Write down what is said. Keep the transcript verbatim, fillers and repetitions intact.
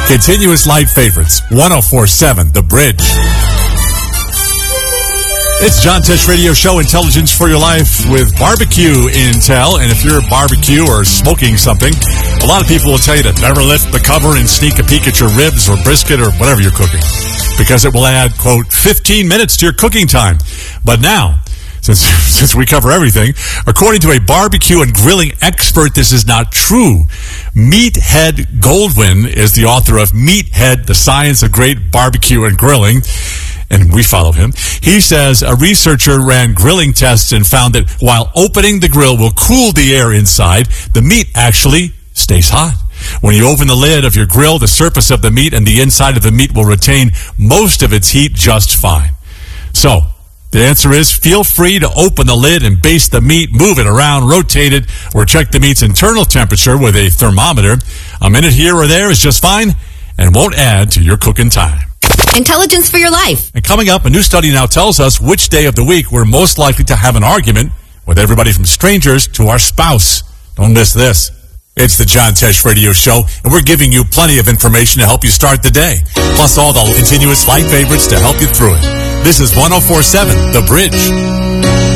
Continuous light favorites, one oh four point seven The Bridge. It's John Tesh Radio Show, Intelligence for Your Life with barbecue intel. And if you're a barbecue or smoking something, a lot of people will tell you to never lift the cover and sneak a peek at your ribs or brisket or whatever you're cooking, because it will add, quote, fifteen minutes to your cooking time. But now, since, since we cover everything, according to a barbecue and grilling expert, this is not true. Meathead Goldwyn is the author of Meathead, The Science of Great Barbecue and Grilling, and we follow him. He says a researcher ran grilling tests and found that while opening the grill will cool the air inside, the meat actually stays hot. When you open the lid of your grill, the surface of the meat and the inside of the meat will retain most of its heat just fine. So, the answer is feel free to open the lid and baste the meat, move it around, rotate it, or check the meat's internal temperature with a thermometer. A minute here or there is just fine and won't add to your cooking time. Intelligence for your life. And coming up, a new study now tells us which day of the week we're most likely to have an argument with everybody from strangers to our spouse. Don't miss this. It's the John Tesh Radio Show, and we're giving you plenty of information to help you start the day, plus all the continuous light favorites to help you through it. This is one oh four point seven The Bridge.